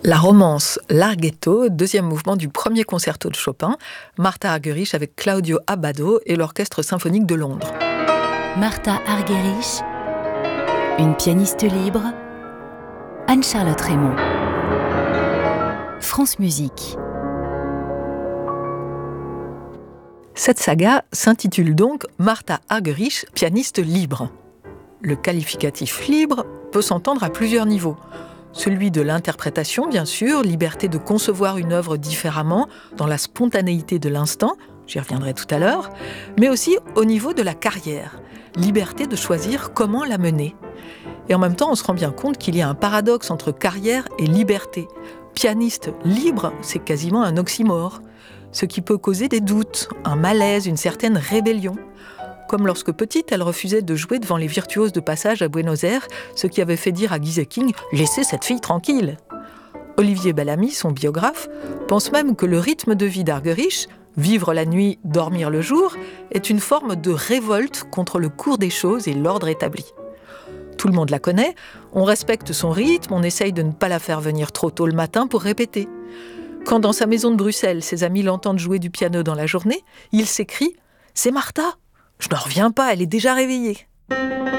La romance Larghetto, deuxième mouvement du premier concerto de Chopin, Martha Argerich avec Claudio Abbado et l'Orchestre symphonique de Londres. Martha Argerich, une pianiste libre, Anne-Charlotte Raymond. France Musique. Cette saga s'intitule donc Martha Argerich, pianiste libre. Le qualificatif libre peut s'entendre à plusieurs niveaux. Celui de l'interprétation, bien sûr, liberté de concevoir une œuvre différemment, dans la spontanéité de l'instant, j'y reviendrai tout à l'heure, mais aussi au niveau de la carrière, liberté de choisir comment la mener. Et en même temps, on se rend bien compte qu'il y a un paradoxe entre carrière et liberté. Pianiste libre, c'est quasiment un oxymore, ce qui peut causer des doutes, un malaise, une certaine rébellion. Comme lorsque petite, elle refusait de jouer devant les virtuoses de passage à Buenos Aires, ce qui avait fait dire à Gieseking « Laissez cette fille tranquille !» Olivier Bellamy, son biographe, pense même que le rythme de vie d'Argerich, vivre la nuit, dormir le jour, est une forme de révolte contre le cours des choses et l'ordre établi. Tout le monde la connaît, on respecte son rythme, on essaye de ne pas la faire venir trop tôt le matin pour répéter. Quand dans sa maison de Bruxelles, ses amis l'entendent jouer du piano dans la journée, il s'écrie « C'est Martha ! Je n'en reviens pas, elle est déjà réveillée !»